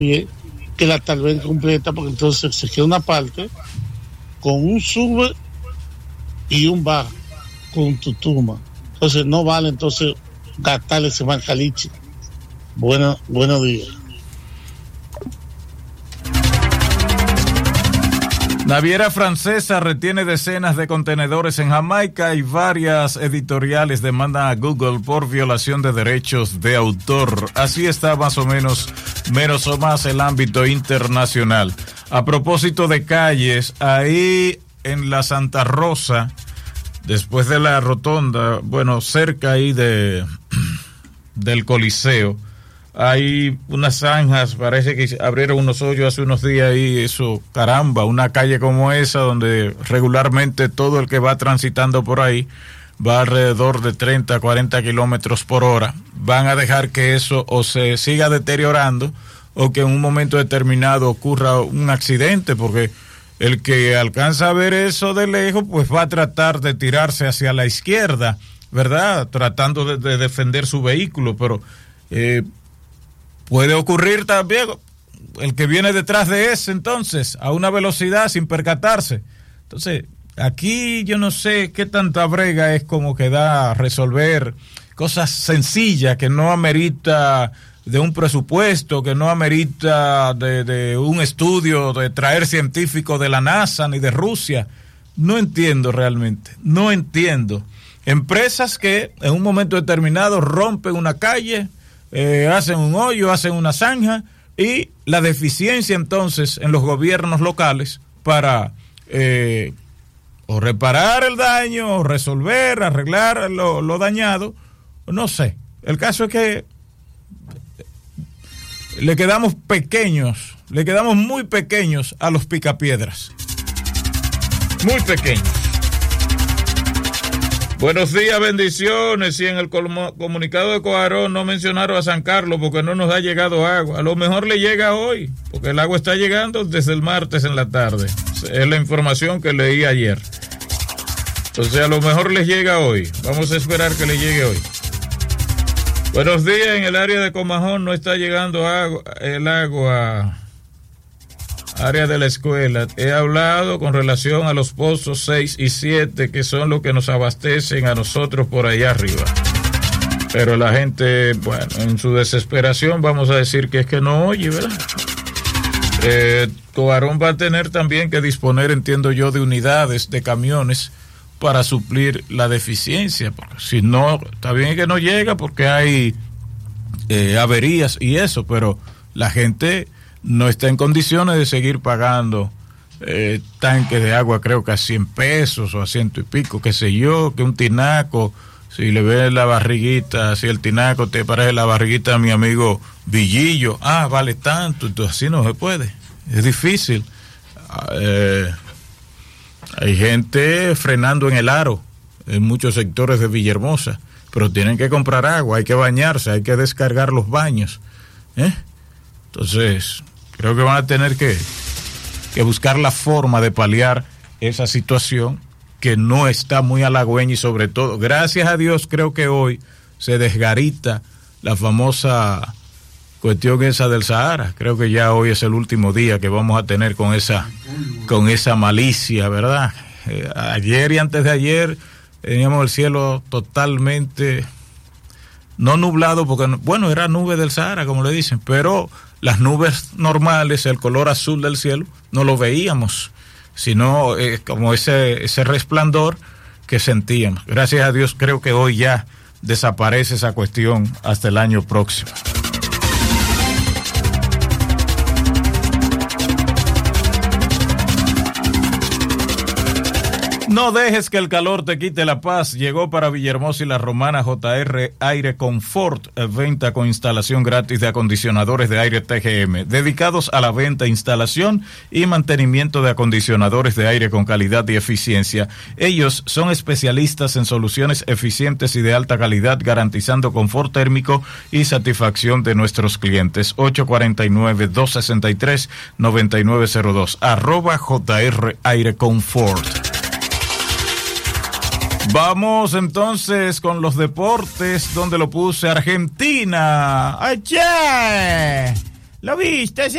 que la talven completa, porque entonces se queda una parte con un sube y un bajo con tutuma. Entonces no vale entonces gastarle ese marcaliche. Buenos días. Naviera Francesa retiene decenas de contenedores en Jamaica y varias editoriales demandan a Google por violación de derechos de autor. Así está más o menos el ámbito internacional. A propósito de calles, ahí en la Santa Rosa, después de la rotonda, bueno, cerca ahí del Coliseo, hay unas zanjas, parece que abrieron unos hoyos hace unos días y eso, caramba, una calle como esa donde regularmente todo el que va transitando por ahí va alrededor de 30, 40 kilómetros por hora. Van a dejar que eso o se siga deteriorando o que en un momento determinado ocurra un accidente, porque el que alcanza a ver eso de lejos pues va a tratar de tirarse hacia la izquierda, ¿verdad? Tratando de defender su vehículo, pero puede ocurrir también el que viene detrás de ese entonces a una velocidad sin percatarse. Entonces, aquí yo no sé qué tanta brega es como que da resolver cosas sencillas que no amerita de un presupuesto, que no amerita de un estudio, de traer científicos de la NASA ni de Rusia. No entiendo realmente, no entiendo. Empresas que en un momento determinado rompen una calle, hacen un hoyo, hacen una zanja, y la deficiencia entonces en los gobiernos locales para o reparar el daño, o resolver, arreglar lo dañado, no sé. El caso es que le quedamos muy pequeños a los picapiedras. Muy pequeños. Buenos días, bendiciones. Y en el comunicado de Coarón no mencionaron a San Carlos porque no nos ha llegado agua. A lo mejor le llega hoy, porque el agua está llegando desde el martes en la tarde. Es la información que leí ayer. Entonces a lo mejor les llega hoy. Vamos a esperar que le llegue hoy. Buenos días. En el área de Comajón no está llegando el agua. Área de la escuela. He hablado con relación a los pozos 6 y 7, que son los que nos abastecen a nosotros por allá arriba. Pero la gente, bueno, en su desesperación vamos a decir que es que no oye, ¿verdad? Cobarón va a tener también que disponer, entiendo yo, de unidades, de camiones para suplir la deficiencia. Porque si no, está bien que no llega porque hay averías y eso, pero la gente no está en condiciones de seguir pagando tanques de agua, creo que a 100 pesos o a 100 y pico, qué sé yo, que un tinaco, si le ves la barriguita, si el tinaco te parece la barriguita a mi amigo Villillo, vale tanto, entonces así no se puede, es difícil. Hay gente frenando en el aro en muchos sectores de Villahermosa, pero tienen que comprar agua, hay que bañarse, hay que descargar los baños, Entonces, creo que van a tener que buscar la forma de paliar esa situación que no está muy halagüeña, y sobre todo, gracias a Dios, creo que hoy se desgarita la famosa cuestión esa del Sahara. Creo que ya hoy es el último día que vamos a tener con esa malicia, ¿verdad? Ayer y antes de ayer teníamos el cielo totalmente, no nublado, porque, bueno, era nube del Sahara, como le dicen, pero las nubes normales, el color azul del cielo, no lo veíamos, sino como ese resplandor que sentíamos. Gracias a Dios, creo que hoy ya desaparece esa cuestión hasta el año próximo. No dejes que el calor te quite la paz. Llegó para Villahermosa y La Romana JR Aire Confort, venta con instalación gratis de acondicionadores de aire TGM, dedicados a la venta, instalación y mantenimiento de acondicionadores de aire con calidad y eficiencia. Ellos son especialistas en soluciones eficientes y de alta calidad, garantizando confort térmico y satisfacción de nuestros clientes. 849-263-9902, @JR Aire Confort. Vamos entonces con los deportes, donde lo puse Argentina. ¡Ayer! ¿Lo viste?